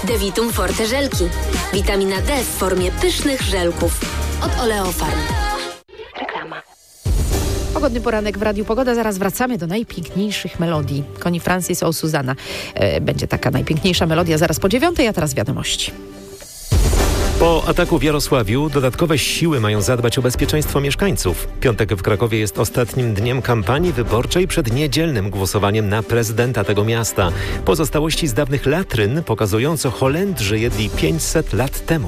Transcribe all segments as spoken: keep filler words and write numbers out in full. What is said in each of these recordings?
Devitum Forte żelki. Witamina D w formie pysznych żelków. Od Oleofarm. Reklama. Pogodny poranek w Radiu Pogoda. Zaraz wracamy do najpiękniejszych melodii. Connie Francis o Susanna. E, będzie taka najpiękniejsza melodia zaraz po dziewiątej, a teraz wiadomości. Po ataku w Jarosławiu dodatkowe siły mają zadbać o bezpieczeństwo mieszkańców. Piątek w Krakowie jest ostatnim dniem kampanii wyborczej przed niedzielnym głosowaniem na prezydenta tego miasta. Pozostałości z dawnych latryn pokazują, co Holendrzy jedli pięćset lat temu.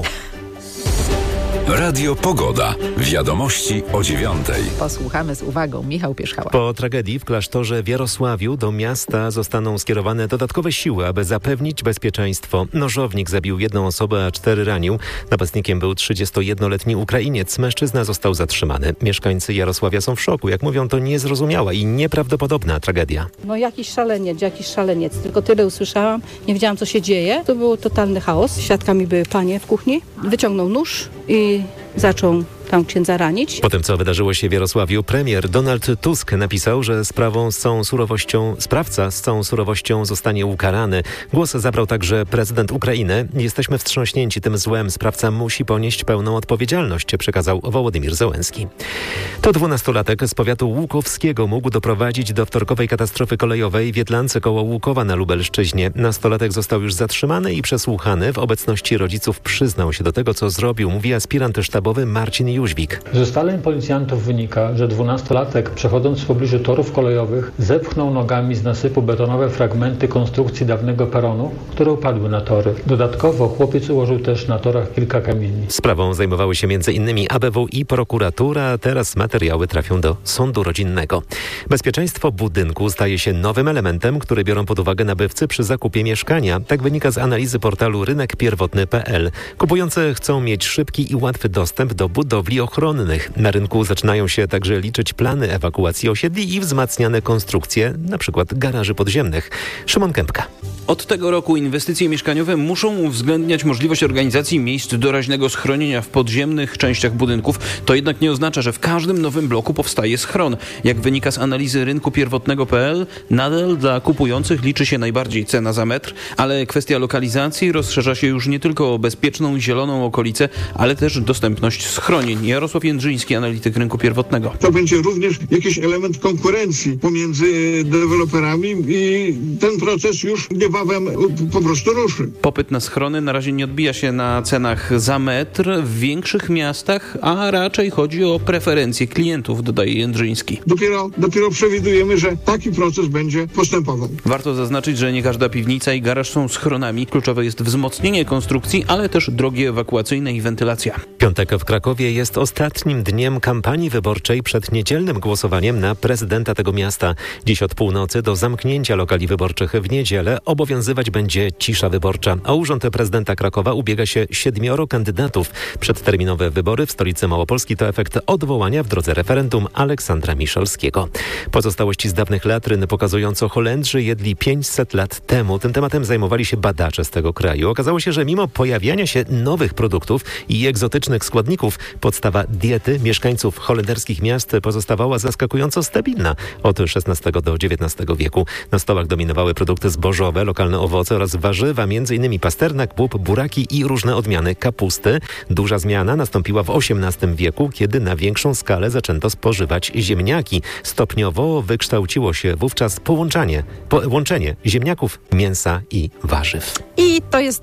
Radio Pogoda. Wiadomości o dziewiątej. Posłuchamy z uwagą. Michał Pierzchała. Po tragedii w klasztorze w Jarosławiu do miasta zostaną skierowane dodatkowe siły, aby zapewnić bezpieczeństwo. Nożownik zabił jedną osobę, a cztery ranił. Napastnikiem był trzydziestojednoletni Ukrainiec. Mężczyzna został zatrzymany. Mieszkańcy Jarosławia są w szoku. Jak mówią, to niezrozumiała i nieprawdopodobna tragedia. No jakiś szaleniec, jakiś szaleniec. Tylko tyle usłyszałam. Nie wiedziałam, co się dzieje. To był totalny chaos. Świadkami były panie w kuchni. Wyciągnął nóż i zaczął tam księdza ranić. Po tym, co wydarzyło się w Jarosławiu, premier Donald Tusk napisał, że sprawą z całą surowością, sprawca z całą surowością zostanie ukarany. Głos zabrał także prezydent Ukrainy. Jesteśmy wstrząśnięci tym złem. Sprawca musi ponieść pełną odpowiedzialność, przekazał Wołodymyr Zełenski. To dwunastolatek z powiatu łukowskiego mógł doprowadzić do wtorkowej katastrofy kolejowej w Jedlance koło Łukowa na Lubelszczyźnie. Nastolatek został już zatrzymany i przesłuchany. W obecności rodziców przyznał się do tego, co zrobił, mówi aspirant sztabowy Marcin Jóźwik. Z ustaleń policjantów wynika, że dwunastolatek przechodząc w pobliżu torów kolejowych zepchnął nogami z nasypu betonowe fragmenty konstrukcji dawnego peronu, które upadły na tory. Dodatkowo chłopiec ułożył też na torach kilka kamieni. Sprawą zajmowały się m.in. A B W i prokuratura. Teraz materiały trafią do sądu rodzinnego. Bezpieczeństwo budynku staje się nowym elementem, który biorą pod uwagę nabywcy przy zakupie mieszkania. Tak wynika z analizy portalu rynek pierwotny kropka p l. Kupujący chcą mieć szybki i łatwy dostęp do budowli ochronnych. Na rynku zaczynają się także liczyć plany ewakuacji osiedli i wzmacniane konstrukcje, np. garaży podziemnych. Szymon Kępka. Od tego roku inwestycje mieszkaniowe muszą uwzględniać możliwość organizacji miejsc doraźnego schronienia w podziemnych częściach budynków. To jednak nie oznacza, że w każdym nowym bloku powstaje schron. Jak wynika z analizy rynku pierwotnego kropka p l, nadal dla kupujących liczy się najbardziej cena za metr, ale kwestia lokalizacji rozszerza się już nie tylko o bezpieczną i zieloną okolicę, ale też dostępność schronień. Jarosław Jędrzyński, analityk rynku pierwotnego. To będzie również jakiś element konkurencji pomiędzy deweloperami i ten proces już niebawem po prostu ruszy. Popyt na schrony na razie nie odbija się na cenach za metr w większych miastach, a raczej chodzi o preferencje klientów, dodaje Jędrzyński. Dopiero, dopiero przewidujemy, że taki proces będzie postępował. Warto zaznaczyć, że nie każda piwnica i garaż są schronami. Kluczowe jest wzmocnienie konstrukcji, ale też drogi ewakuacyjne i wentylacja. Piątek w Krakowie jest ostatnim dniem kampanii wyborczej przed niedzielnym głosowaniem na prezydenta tego miasta. Dziś od północy do zamknięcia lokali wyborczych w niedzielę obowiązywać będzie cisza wyborcza. O urząd prezydenta Krakowa ubiega się siedmioro kandydatów. Przedterminowe wybory w stolicy Małopolski to efekt odwołania w drodze referendum Aleksandra Miszalskiego. Pozostałości z dawnych latryn pokazują, co Holendrzy jedli pięćset lat temu. Tym tematem zajmowali się badacze z tego kraju. Okazało się, że mimo pojawiania się nowych produktów i egzotycznych składników, podstawa diety mieszkańców holenderskich miast pozostawała zaskakująco stabilna od szesnastego do dziewiętnastego wieku. Na stołach dominowały produkty zbożowe, lokalne owoce oraz warzywa, m.in. pasternak, bób, buraki i różne odmiany kapusty. Duża zmiana nastąpiła w osiemnastym wieku, kiedy na większą skalę zaczęto spożywać ziemniaki. Stopniowo wykształciło się wówczas połączenie, połączenie ziemniaków, mięsa i warzyw. I to jest